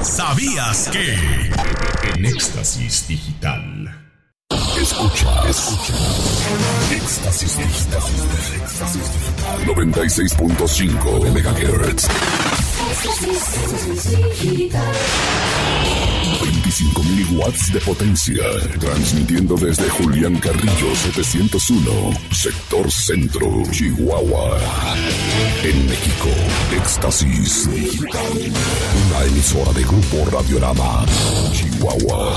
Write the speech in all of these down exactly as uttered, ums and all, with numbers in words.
¿Sabías que? En Éxtasis Digital. Escucha, escucha. Éxtasis Digital. Éxtasis Digital. noventa y seis punto cinco megahertz. veinticinco mil watts de potencia. Transmitiendo desde Julián Carrillo setecientos uno, sector centro, Chihuahua. En México, Éxtasis Digital. Una emisora de Grupo Radiorama, Chihuahua.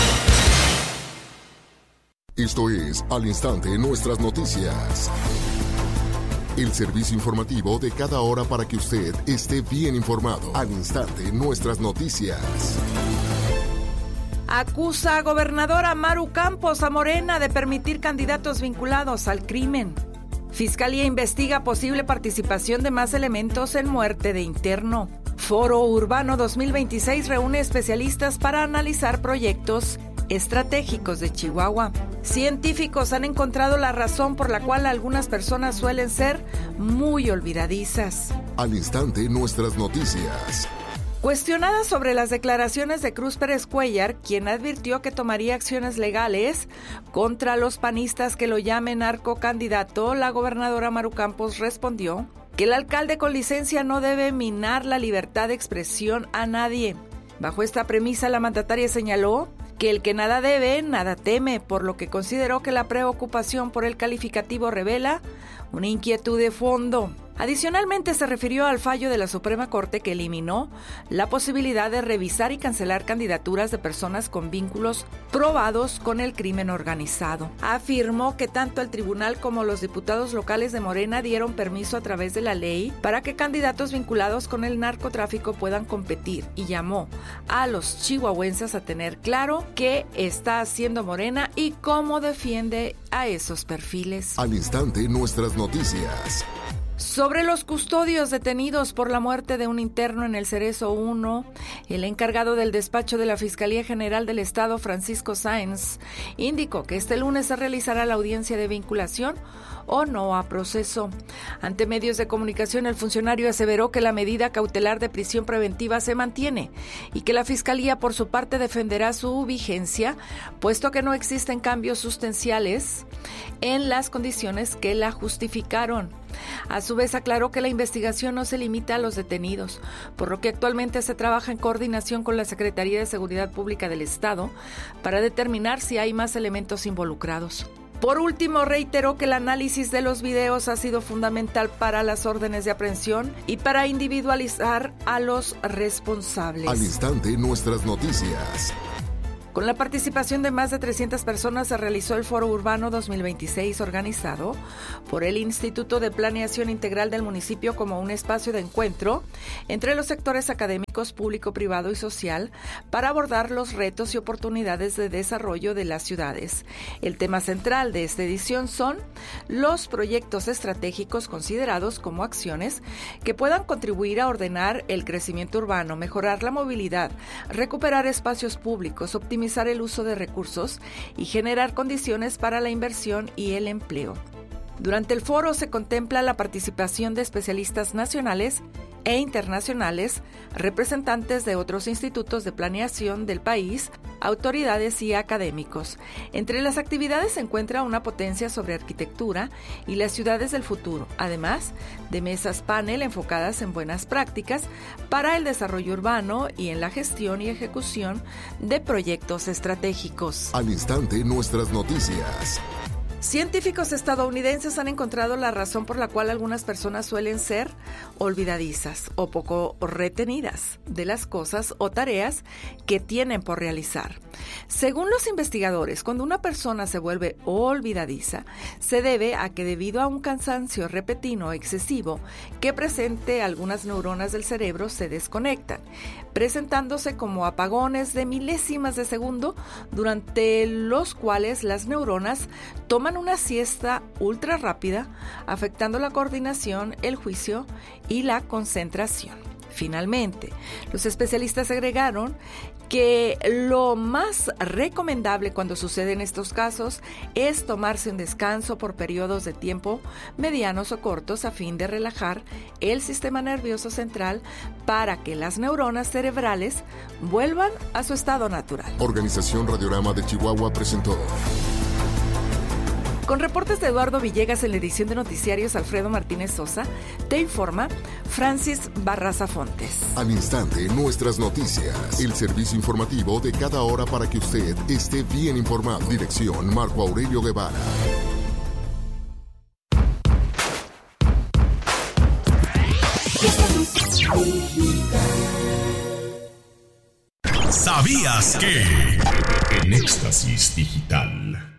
Esto es Al Instante Nuestras Noticias. El servicio informativo de cada hora para que usted esté bien informado. Al Instante Nuestras Noticias. Acusa a gobernadora Maru Campos a Morena de permitir candidatos vinculados al crimen. Fiscalía investiga posible participación de más elementos en muerte de interno. Foro Urbano dos mil veintiséis reúne especialistas para analizar proyectos estratégicos de Chihuahua. Científicos han encontrado la razón por la cual algunas personas suelen ser muy olvidadizas. Al Instante Nuestras Noticias. Cuestionada sobre las declaraciones de Cruz Pérez Cuéllar, quien advirtió que tomaría acciones legales contra los panistas que lo llamen narcocandidato, la gobernadora Maru Campos respondió que el alcalde con licencia no debe minar la libertad de expresión a nadie. Bajo esta premisa, la mandataria señaló que el que nada debe, nada teme, por lo que consideró que la preocupación por el calificativo revela una inquietud de fondo. Adicionalmente, se refirió al fallo de la Suprema Corte que eliminó la posibilidad de revisar y cancelar candidaturas de personas con vínculos probados con el crimen organizado. Afirmó que tanto el tribunal como los diputados locales de Morena dieron permiso a través de la ley para que candidatos vinculados con el narcotráfico puedan competir y llamó a los chihuahuenses a tener claro qué está haciendo Morena y cómo defiende a esos perfiles. Al Instante Nuestras Noticias. Sobre los custodios detenidos por la muerte de un interno en el Cerezo uno, el encargado del despacho de la Fiscalía General del Estado, Francisco Sáenz, indicó que este lunes se realizará la audiencia de vinculación o no a proceso. Ante medios de comunicación, el funcionario aseveró que la medida cautelar de prisión preventiva se mantiene y que la Fiscalía, por su parte, defenderá su vigencia, puesto que no existen cambios sustanciales en las condiciones que la justificaron. A su vez, aclaró que la investigación no se limita a los detenidos, por lo que actualmente se trabaja en coordinación con la Secretaría de Seguridad Pública del Estado para determinar si hay más elementos involucrados. Por último, reiteró que el análisis de los videos ha sido fundamental para las órdenes de aprehensión y para individualizar a los responsables. Al Instante Nuestras Noticias. Con la participación de más de trescientas personas se realizó el Foro Urbano dos mil veintiséis, organizado por el Instituto de Planeación Integral del municipio como un espacio de encuentro entre los sectores académicos, público, privado y social para abordar los retos y oportunidades de desarrollo de las ciudades. El tema central de esta edición son los proyectos estratégicos considerados como acciones que puedan contribuir a ordenar el crecimiento urbano, mejorar la movilidad, recuperar espacios públicos, optimizar el uso de recursos y generar condiciones para la inversión y el empleo. Durante el foro se contempla la participación de especialistas nacionales e internacionales, representantes de otros institutos de planeación del país, autoridades y académicos. Entre las actividades se encuentra una ponencia sobre arquitectura y las ciudades del futuro, además de mesas panel enfocadas en buenas prácticas para el desarrollo urbano y en la gestión y ejecución de proyectos estratégicos. Al Instante Nuestras Noticias. Científicos estadounidenses han encontrado la razón por la cual algunas personas suelen ser olvidadizas o poco retenidas de las cosas o tareas que tienen por realizar. Según los investigadores, cuando una persona se vuelve olvidadiza, se debe a que debido a un cansancio repentino excesivo que presente algunas neuronas del cerebro se desconectan, presentándose como apagones de milésimas de segundo durante los cuales las neuronas toman una siesta ultra rápida, afectando la coordinación, el juicio y la concentración. Finalmente, los especialistas agregaron que lo más recomendable cuando suceden estos casos es tomarse un descanso por periodos de tiempo medianos o cortos a fin de relajar el sistema nervioso central para que las neuronas cerebrales vuelvan a su estado natural. Organización Radiorama de Chihuahua presentó. Con reportes de Eduardo Villegas en la edición de noticiarios Alfredo Martínez Sosa, te informa Francis Barraza Fontes. Al instante, nuestras noticias. El servicio informativo de cada hora para que usted esté bien informado. Dirección Marco Aurelio Guevara. ¿Sabías que? En Éxtasis Digital.